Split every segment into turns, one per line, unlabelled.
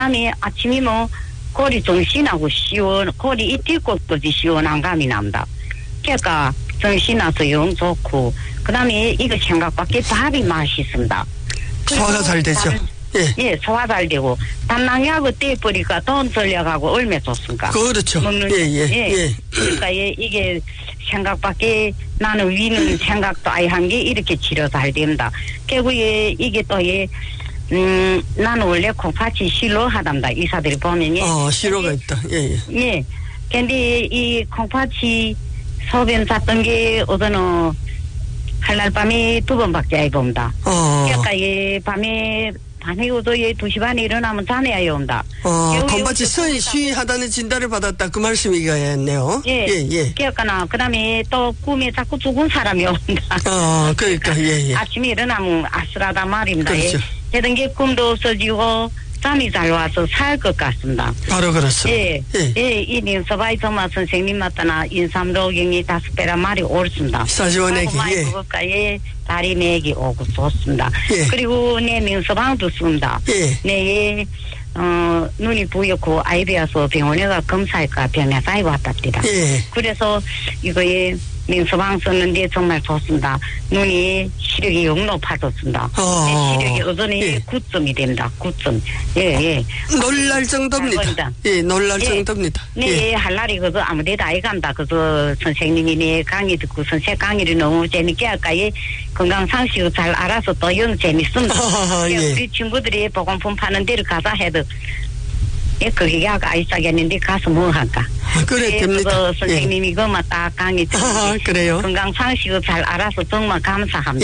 다음에 아침에 뭐 골이 정신하고 골이 이틀 곳까지 시원한 감이 납니다. 그러니까 정신나서 영 좋고 그다음에 이거 생각밖에 밥이 맛있습니다.
소화가 잘 되죠.
예, 소화 잘 되고 단낭약을 떼버리니까 돈 들려가고 얼마나 좋습니까?
그렇죠.
예. 그러니까 이게 생각밖에 나는 위는 생각도 아예 한 게 이렇게 치료 잘 된다. 결국에 이게 또 나는 원래 콩팥이 싫어하단다. 의사들이 보면요.
싫어가 있다.
예. 근데 이 콩팥이 소변 쌌던 게 어제는 할날 밤에 2번밖에 안 봅니다. 그러니까 밤에 오도 2시 반에 일어나면 잠에야 온다.
콩팥이 쉬하다는 진단을 받았다. 그 말씀이겠네요.
예. 그러니까 그다음에 또 꿈에 자꾸 죽은 사람이 온다.
그러니까
아침에 일어나면 아슬하단 말입니다.
그렇죠.
되던 게 꿈도 없어지고 잠이 잘 와서 살 것 같습니다.
바로 그렇습니다.
이 민서바이 정말 선생님 맞다나 인삼로경이 5배란 말이 옳습니다.
사지원액이
그것까지 다리 맥이 오고 좋습니다. 그리고 내 민서방도 씁니다. 내 눈이 부옇고 아이비아서 병원에 가 검사할까 병원에 왔답니다. 그래서 이거에 민서방 썼는데 정말 좋습니다. 눈이 시력이 영 높아졌습니다. 시력이 여전히 9점이 됩니다. 9점.
놀랄 정도입니다. 놀랄 정도입니다.
할 날이 그저 아무데도 아이 간다. 그저 선생님이 내 강의 듣고 선생 강의를 너무 재밌게 할까. 건강 상식을 잘 알아서 또 영 재밌습니다. 우리 친구들이 보건품 파는 데를 가자 해도 거기 아이싸겠는데 가서 뭐 할까?
그래 됩니다.
선생님이 그만 딱 강의 듣고
그래요.
건강 상식을 잘 알아서 정말 감사합니다.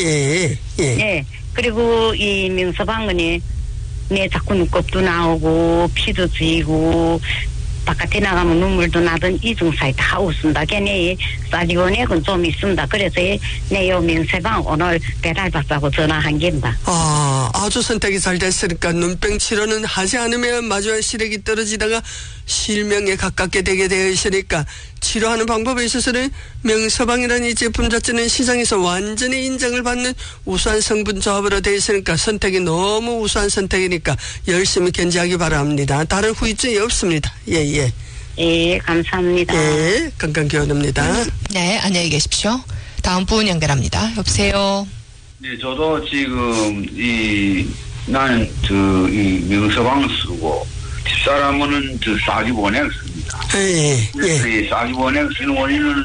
그리고 이 명서방은이 내 자꾸 눈곱도 나오고 피도 쥐고 바깥에 나가면 눈물도 나던 이중사에 다 웃습니다. 걔네 사지원액은 좀 있습니다. 그래서 내요 민세방 오늘 배달받자고 전화한 겁니다.
아주 선택이 잘 됐으니까 눈병 치료는 하지 않으면 마주한 시력이 떨어지다가 실명에 가깝게 되게 되어 있으니까 치료하는 방법에 있어서는 명서방이라는 이 제품 자체는 시장에서 완전히 인정을 받는 우수한 성분 조합으로 되어 있으니까 선택이 너무 우수한 선택이니까 열심히 견지하기 바랍니다. 다른 후유증이 없습니다.
예, 감사합니다.
건강기원입니다.
네, 안녕히 계십시오. 다음 분 연결합니다. 여보세요.
네, 저도 지금 나는 이 명서방을 쓰고 집사람은 사지원액 씁니다. 이 사지원액 쓰는 원인은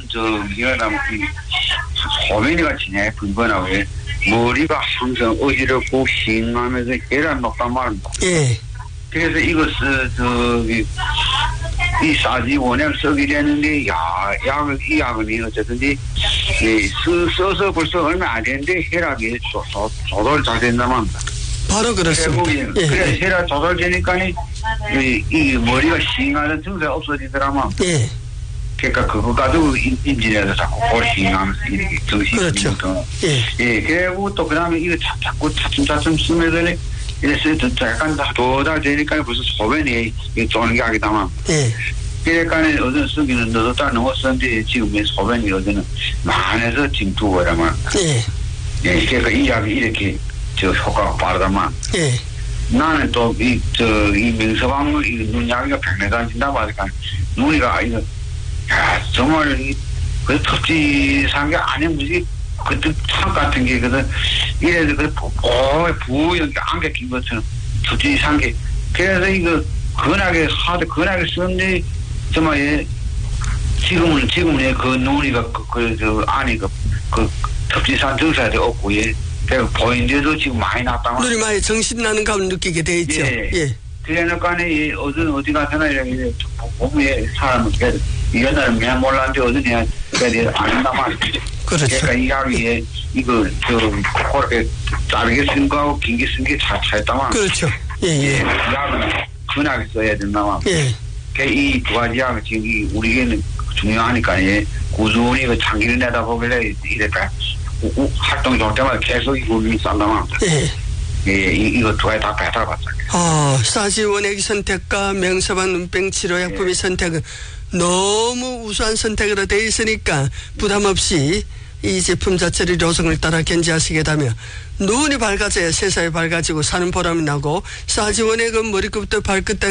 소변이 같이 불편하고 머리가 항상 어지럽고 싱하면서 계란 녹단 말입니다. 그래서 이것을 이 사지원액 쓰게 되는데 이 약은 어쨌든지 써서 벌써 얼마 안 됐는데 혈압이 조절 잘 된다고 합니다.
바로 그렇습니다.
그래 혈압 조절되니까 이 머리가 싱하는 증상이 없어지더라면 그러니까 그거 가지고 인진해서 자꾸 골싱하면서 이렇게 정신이
그렇죠.
그리고 또 그다음에 이거 자꾸 차츰 쓰면 이래서 약간 더 되니까 벌써 소변이 쪼는 게 하기다만 그러니까 어제는 쓰기는 너도 다 넘었었는데 지금 소변이 어제는 많아서 지금 두고 그러면 그러니까 이 약이 이렇게 효과가 빠르다만 나는 또 이 명서방 눈약이가 백내단 진다 보니까 눈이가 정말 그 톱지산 게 아니야 무지 그때 참 같은 게 그래서 이래서 부연 안개 낀 것처럼 톱지산 게 그래서 이거 근하게 쓰는데 정말 지금은 그 눈이가 안에 그 톱지산 증상이 없고 그래서 보이는데도 지금 많이 났다고.
눈이 많이 정신 나는 감을 느끼게 돼 있죠.
그러니까 어디 가서나 이렇게 몸에 사람은 옛날에 그냥 몰랐는데 어디냐 그래 안 한다만.
그렇죠.
그러니까 이 약이 이거 그렇게 짧게 쓴 거하고 긴게 쓴 게 차이다만.
그렇죠.
약은 근하게 써야 된다만. 이 두 가지 약은 지금 우리에게는 중요하니까 꾸준히 그 장기를 내다보길래 이랬다. 활동 좋을 때마다 계속 이거 싼다만. 이거 두 가지 다 배달받잖아요.
사지원액 선택과 명서방 눈병 치료약품의 선택은 너무 우수한 선택으로 되어 있으니까 부담 없이 이 제품 자체를 여성을 따라 견지하시겠다며 눈이 밝아져야 세상이 밝아지고 사는 보람이 나고 싸지원의 그 머리끝부터 발끝